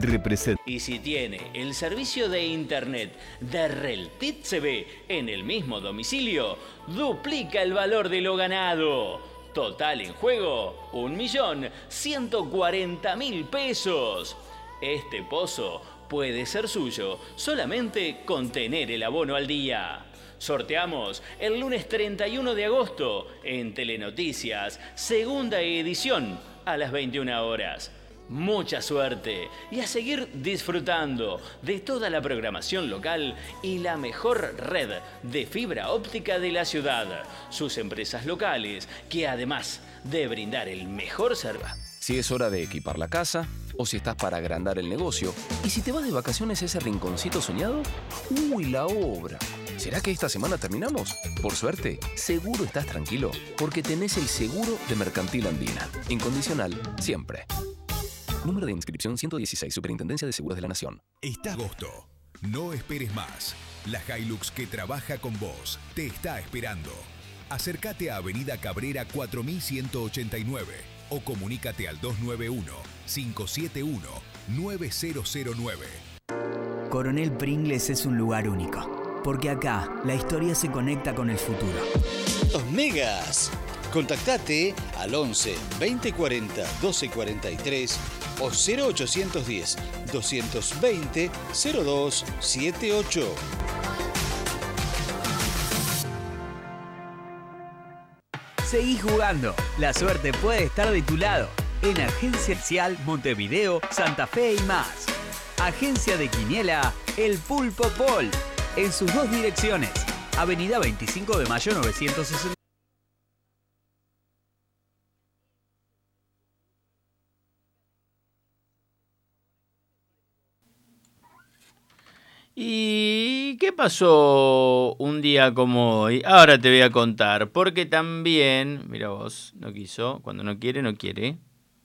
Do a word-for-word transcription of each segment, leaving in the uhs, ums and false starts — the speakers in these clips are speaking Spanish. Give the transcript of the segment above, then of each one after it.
representa. Y si tiene el servicio de internet de Reltit C V en el mismo domicilio, duplica el valor de lo ganado. Total en juego, un millón ciento cuarenta mil pesos. Este pozo puede ser suyo solamente con tener el abono al día. Sorteamos el lunes treinta y uno de agosto en Telenoticias, segunda edición a las veintiuna horas. Mucha suerte y a seguir disfrutando de toda la programación local y la mejor red de fibra óptica de la ciudad. Sus empresas locales, que además de brindar el mejor servicio. Si es hora de equipar la casa, o si estás para agrandar el negocio, y si te vas de vacaciones a ese rinconcito soñado, ¡uy, la obra! ¿Será que esta semana terminamos? Por suerte, seguro estás tranquilo, porque tenés el seguro de Mercantil Andina. Incondicional, siempre. Número de inscripción ciento dieciséis, Superintendencia de Seguros de la Nación. Está agosto. No esperes más. La Hilux que trabaja con vos te está esperando. Acércate a Avenida Cabrera cuatro mil ciento ochenta y nueve o comunícate al dos nueve uno, cinco siete uno, nueve cero cero nueve. Coronel Pringles es un lugar único, porque acá la historia se conecta con el futuro. Los megas. Contactate al once, veinte cuarenta, doce cuarenta y tres o cero ochocientos diez, doscientos veinte, cero dos setenta y ocho. Seguí jugando. La suerte puede estar de tu lado. En Agencia Cial Montevideo, Santa Fe y más. Agencia de Quiniela, El Pulpo Pol. En sus dos direcciones. Avenida veinticinco de mayo novecientos sesenta. ¿Y qué pasó un día como hoy? Ahora te voy a contar, porque también, mira vos, no quiso, cuando no quiere, no quiere.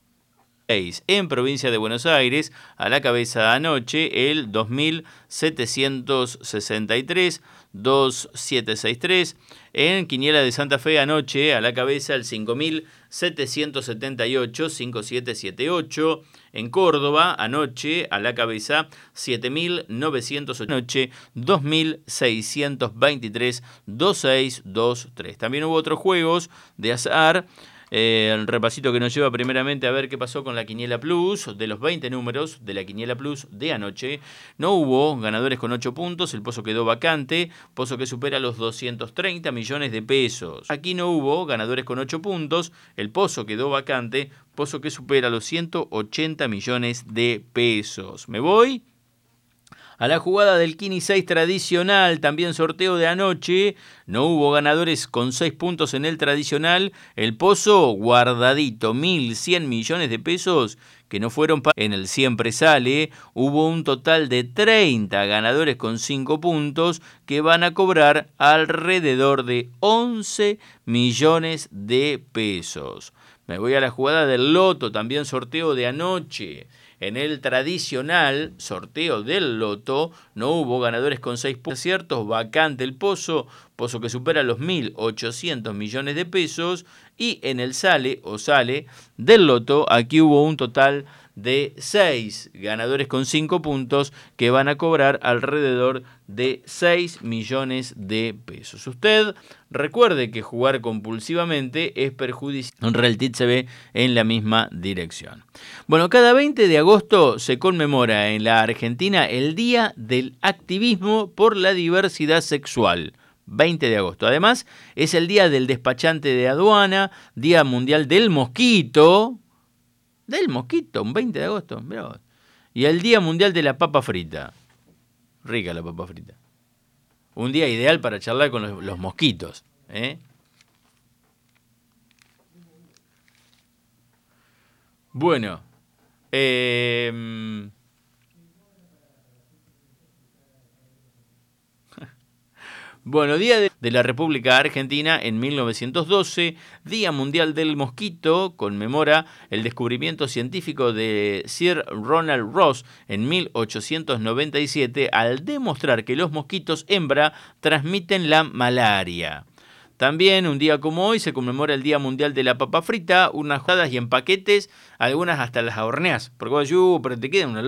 En provincia de Buenos Aires, a la cabeza anoche, el dos mil setecientos sesenta y tres, dos mil setecientos sesenta y tres. En Quiniela de Santa Fe anoche, a la cabeza, el cinco mil setecientos setenta y ocho, cinco mil setecientos setenta y ocho. En Córdoba, anoche, a la cabeza, siete mil novecientos ocho. Anoche, dos mil seiscientos veintitrés, dos mil seiscientos veintitrés. También hubo otros juegos de azar. Eh, el repasito que nos lleva primeramente a ver qué pasó con la Quiniela Plus. De los veinte números de la Quiniela Plus de anoche, no hubo ganadores con ocho puntos. El pozo quedó vacante, pozo que supera los doscientos treinta millones de pesos. Aquí no hubo ganadores con ocho puntos. El pozo quedó vacante, pozo que supera los ciento ochenta millones de pesos. Me voy a la jugada del Quini seis tradicional, también sorteo de anoche. No hubo ganadores con seis puntos en el tradicional. El pozo guardadito, mil cien millones de pesos que no fueron para... En el siempre sale, hubo un total de treinta ganadores con cinco puntos que van a cobrar alrededor de once millones de pesos. Me voy a la jugada del loto, también sorteo de anoche. En el tradicional sorteo del loto no hubo ganadores con seis aciertos, vacante el pozo, pozo que supera los mil ochocientos millones de pesos. Y en el sale o sale del loto, aquí hubo un total de seis ganadores con cinco puntos que van a cobrar alrededor de seis millones de pesos. Usted recuerde que jugar compulsivamente es perjudicial. Reltit se ve en la misma dirección. Bueno, cada veinte de agosto se conmemora en la Argentina el Día del Activismo por la Diversidad Sexual. veinte de agosto. Además, es el Día del Despachante de Aduana, Día Mundial del Mosquito, del mosquito, un veinte de agosto, mirá vos. Y el Día Mundial de la Papa Frita. Rica la papa frita. Un día ideal para charlar con los, los mosquitos, ¿eh? Bueno, eh... Bueno, Día de, de la República Argentina en mil novecientos doce, Día Mundial del Mosquito, conmemora el descubrimiento científico de Sir Ronald Ross en mil ochocientos noventa y siete al demostrar que los mosquitos hembra transmiten la malaria. También, un día como hoy, se conmemora el Día Mundial de la Papa Frita, unas jugadas y en paquetes, algunas hasta las horneas, porque vos, pero te queda una